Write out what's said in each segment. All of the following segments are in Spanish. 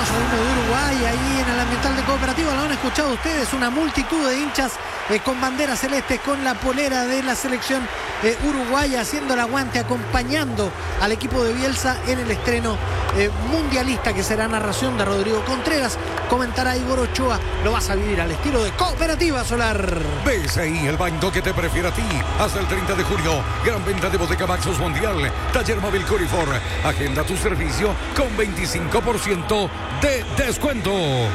de Uruguay, ahí en el ambiental de Cooperativa. Lo han escuchado ustedes, una multitud de hinchas con bandera celeste, con la polera de la selección uruguaya, haciendo el aguante, acompañando al equipo de Bielsa en el estreno mundialista, que será narración de Rodrigo Contreras. Comentará Igor Ochoa. Lo vas a vivir al estilo de Cooperativa Solar. BCI, el banco que te prefiere a ti. Hasta el 30 de junio, gran venta de Bodega Maxus Mundial. Taller móvil Corifor. Agenda tu servicio con 25% de descuento.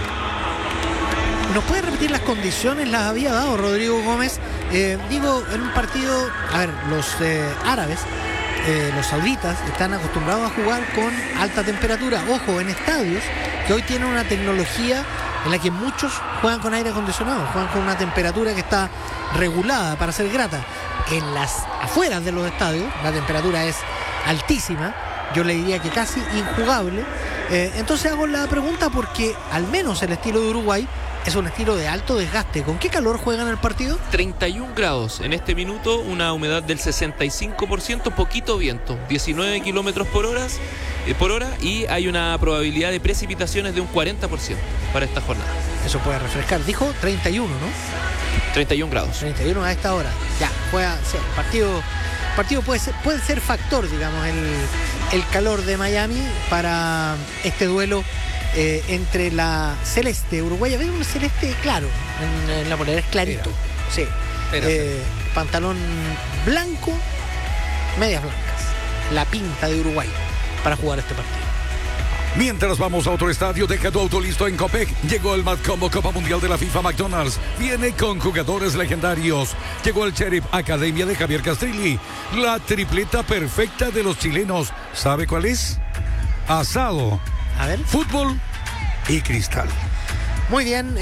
¿Nos puede repetir las condiciones? Las había dado Rodrigo Gómez. Digo, en un partido, a ver, los árabes, los sauditas, están acostumbrados a jugar con alta temperatura. Ojo, en estadios que hoy tienen una tecnología en la que muchos juegan con aire acondicionado, juegan con una temperatura que está regulada para ser grata. En las afueras de los estadios la temperatura es altísima, yo le diría que casi injugable. Entonces hago la pregunta porque al menos el estilo de Uruguay es un estilo de alto desgaste. ¿Con qué calor juegan el partido? 31 grados en este minuto, una humedad del 65%, poquito viento, 19 kilómetros por hora, y hay una probabilidad de precipitaciones de un 40% para esta jornada. Eso puede refrescar. Dijo 31, ¿no? 31 grados. 31 a esta hora. Ya, juega, sí, el partido puede ser factor, digamos, el calor de Miami para este duelo entre la celeste uruguaya. Veo un celeste claro en la polera, es clarito. Sí. Pantalón blanco, medias blancas. La pinta de Uruguay para jugar este partido. Mientras vamos a otro estadio, deja tu auto listo en Copec. Llegó el Mad Combo Copa Mundial de la FIFA McDonald's. Viene con jugadores legendarios. Llegó el Sheriff Academia de Javier Castrilli. La tripleta perfecta de los chilenos. ¿Sabe cuál es? Asado, A ver. fútbol y cristal. Muy bien.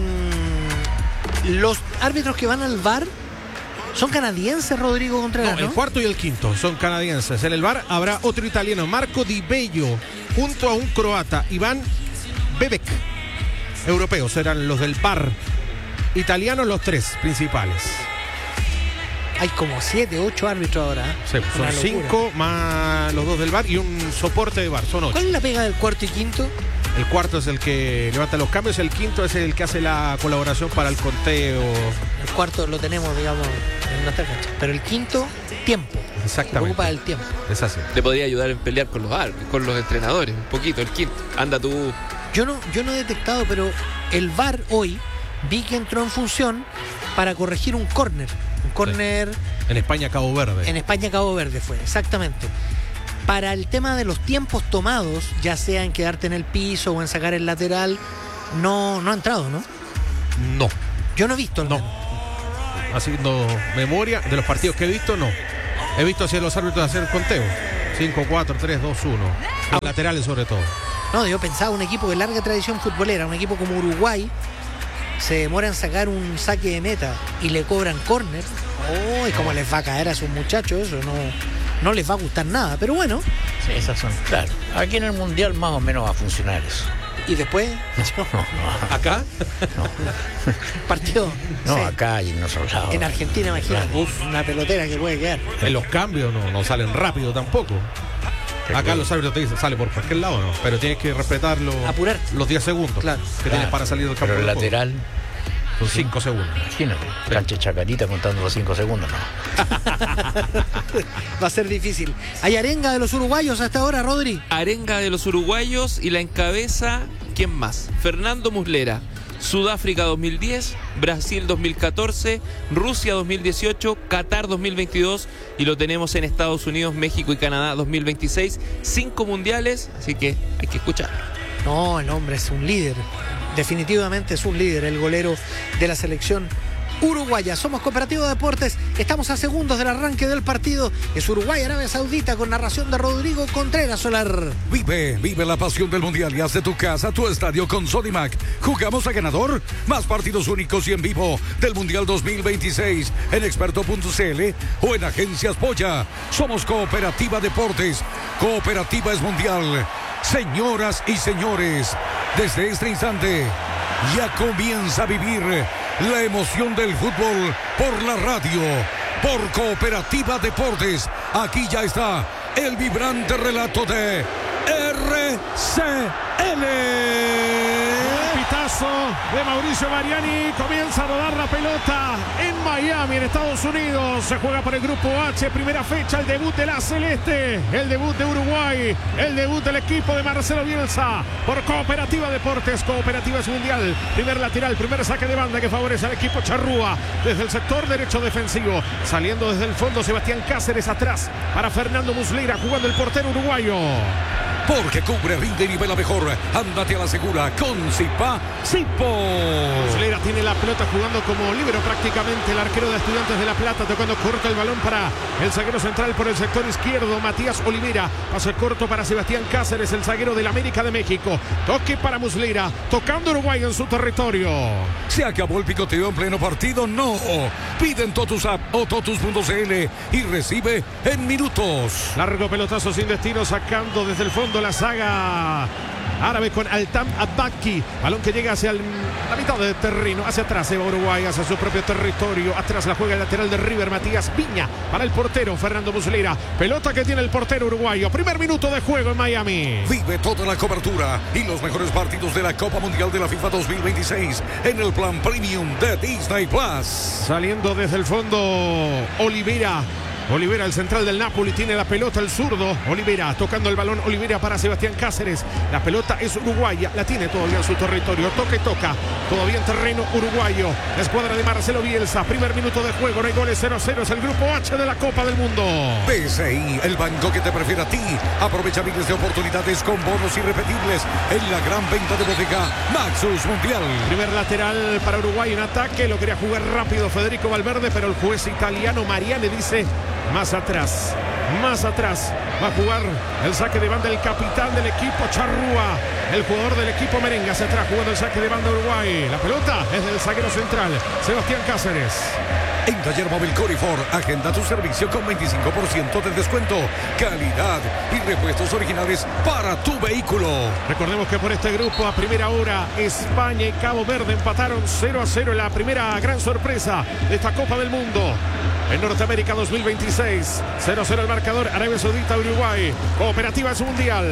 Los árbitros que van al VAR son canadienses, Rodrigo Contreras, ¿no? El cuarto y el quinto son canadienses. En el VAR habrá otro italiano, Marco Di Bello, junto a un croata, Iván Bebek. Europeos serán los del VAR. Italianos los tres principales. Hay como 7, 8 árbitros ahora. Sí, son 5 más los dos del VAR y un soporte de VAR, son 8. ¿Cuál es la pega del cuarto y quinto? El cuarto es el que levanta los cambios, el quinto es el que hace la colaboración para el conteo. El cuarto lo tenemos, digamos, en nuestra cancha. Pero el quinto, tiempo. Exactamente. Se preocupa del tiempo. Es así. Te podría ayudar en pelear con los árbitros, con los entrenadores, un poquito, el quinto. Anda tú. Yo no he detectado, pero el VAR hoy vi que entró en función para corregir un córner. Un córner. Sí. En España, Cabo Verde. En España, Cabo Verde fue, exactamente. Para el tema de los tiempos tomados, ya sea en quedarte en el piso o en sacar el lateral, no ha entrado, ¿no? No. Yo no he visto, No. Haciendo memoria de los partidos que he visto, no. He visto hacia los árbitros hacer conteo. 5, 4, 3, 2, 1. Los laterales sobre todo. No, yo pensaba un equipo de larga tradición futbolera, un equipo como Uruguay, se demora en sacar un saque de meta y le cobran córner. ¡Uy, cómo les va a caer a sus muchachos! Eso no les va a gustar nada, pero bueno. Sí, esas son, claro. Aquí en el Mundial más o menos va a funcionar eso. Y después, ¿Acá? partido. No, sí, acá y en otros lados. en Argentina, imagínate, una pelotera que puede quedar. En los cambios no salen rápido tampoco. Acá los árbitros te dicen, sale por cualquier lado, ¿no? Pero tienes que respetar Apurarte. los 10 segundos Claro. que tienes para salir del campo. Pero el de juego. lateral, Son 5 segundos. imagínate, cancha Chacarita contando los 5 segundos, ¿no? Va a ser difícil. Hay arenga de los uruguayos hasta ahora, Rodri. Arenga de los uruguayos y la encabeza, ¿quién más? Fernando Muslera. Sudáfrica 2010, Brasil 2014, Rusia 2018, Qatar 2022 y lo tenemos en Estados Unidos, México y Canadá 2026. 5 mundiales, así que hay que escucharlo. No, el hombre es un líder. Definitivamente es un líder, el golero de la selección uruguaya. Somos Cooperativa Deportes, estamos a segundos del arranque del partido. Es Uruguay, Arabia Saudita, con narración de Rodrigo Contreras Solar. Vive la pasión del Mundial y haz de tu casa tu estadio con Sodimac. ¿Jugamos a ganador? Más partidos únicos y en vivo del Mundial 2026 en experto.cl o en Agencias Polla. Somos Cooperativa Deportes. Cooperativa es mundial. Señoras y señores, desde este instante ya comienza a vivir la emoción del fútbol por la radio, por Cooperativa Deportes. Aquí ya está el vibrante relato de RCL. de Mauricio Mariani. Comienza a rodar la pelota en Miami, en Estados Unidos. Se juega por el grupo H, primera fecha, el debut de la Celeste, el debut de Uruguay, el debut del equipo de Marcelo Bielsa por Cooperativa Deportes. Cooperativa es mundial. Primer lateral, primer saque de banda que favorece al equipo charrúa desde el sector derecho defensivo. Saliendo desde el fondo Sebastián Cáceres, atrás para Fernando Muslera, jugando el portero uruguayo. Porque cubre, rinde y nivela mejor. Ándate a la segura con Zipa Sipo. Muslera tiene la pelota jugando como líbero prácticamente. El arquero de Estudiantes de La Plata tocando corto el balón para el zaguero central por el sector izquierdo, Matías Olivera. Pase corto para Sebastián Cáceres, el zaguero del América de México. Toque para Muslera, tocando Uruguay en su territorio. ¿Se acabó el picoteo en pleno partido? No. Pide en Totus App o Totus.cl y recibe en minutos. Largo pelotazo sin destino, sacando desde el fondo la saga árabe con Altam Abaki. Balón que llega hacia la mitad del terreno, hacia atrás se va Uruguay, hacia su propio territorio. Atrás la juega el lateral de River, Matías Viña, para el portero Fernando Muslera. Pelota que tiene el portero uruguayo. Primer minuto de juego en Miami. Vive toda la cobertura y los mejores partidos de la Copa Mundial de la FIFA 2026 en el plan premium de Disney Plus. Saliendo desde el fondo Olivera, el central del Napoli, tiene la pelota, el zurdo. Olivera tocando el balón, Olivera para Sebastián Cáceres. La pelota es uruguaya, la tiene todavía en su territorio. Toca y toca, todavía en terreno uruguayo. La escuadra de Marcelo Bielsa. Primer minuto de juego, no hay goles, 0-0. Es el grupo H de la Copa del Mundo. PSI, el banco que te prefiere a ti. Aprovecha miles de oportunidades con bonos irrepetibles en la gran venta de bodega Maxus Mundial. Primer lateral para Uruguay en ataque. Lo quería jugar rápido Federico Valverde, pero el juez italiano Mariani dice: más atrás va a jugar el saque de banda el capitán del equipo charrúa, el jugador del equipo merengue, hacia atrás jugando el saque de banda Uruguay. La pelota es del zaguero central Sebastián Cáceres. En Taller Móvil Corifor, agenda tu servicio con 25% de descuento, calidad y repuestos originales para tu vehículo. Recordemos que por este grupo a primera hora España y Cabo Verde empataron 0-0 en la primera gran sorpresa de esta Copa del Mundo en Norteamérica 2026. 0-0 el marcador, Arabia Saudita, Uruguay. Cooperativa es mundial.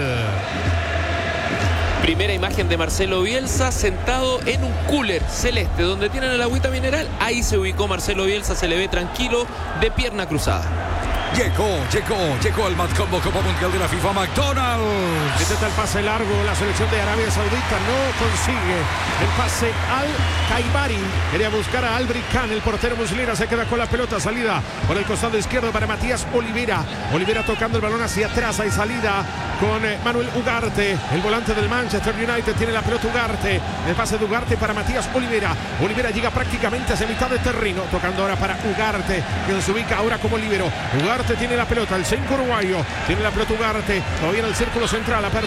Primera imagen de Marcelo Bielsa sentado en un cooler celeste donde tienen el agüita mineral. Ahí se ubicó Marcelo Bielsa, se le ve tranquilo, de pierna cruzada. Llegó al Matcombo Copa Mundial de la FIFA McDonald's. Intenta el pase largo, la selección de Arabia Saudita no consigue el pase al Kaibari. Quería buscar a Albri Khan, el portero Muslera se queda con la pelota, salida por el costado izquierdo para Matías Olivera. Olivera tocando el balón hacia atrás, hay salida con Manuel Ugarte, el volante del Manchester United, tiene la pelota Ugarte, el pase de Ugarte para Matías Olivera. Olivera llega prácticamente hacia mitad de terreno, tocando ahora para Ugarte, quien se ubica ahora como líbero. Ugarte tiene la pelota, el 5 uruguayo, tiene la pelota Ugarte, todavía en el círculo central,